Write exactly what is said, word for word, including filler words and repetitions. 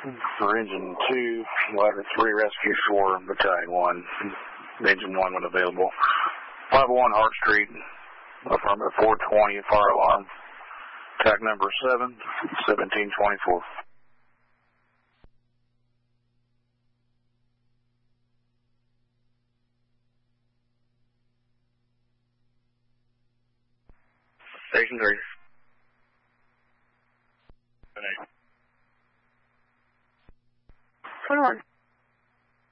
for Engine two, Ladder three, Rescue four, Battalion one, Engine one when available. five oh one Hart Street, affirmative four twenty, fire alarm. Tac number seven, seventeen twenty-four. Station three.